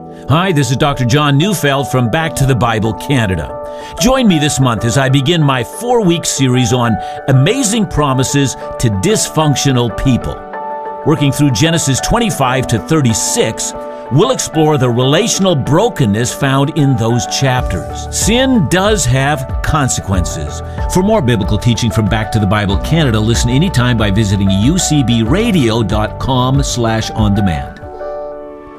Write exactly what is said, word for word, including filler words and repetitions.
Hi, this is Doctor John Neufeld from Back to the Bible Canada. Join me this month as I begin my four-week series on amazing promises to dysfunctional people. Working through Genesis twenty-five to thirty-six, we'll explore the relational brokenness found in those chapters. Sin does have consequences. For more biblical teaching from Back to the Bible Canada, listen anytime by visiting u c b radio dot com slash on demand.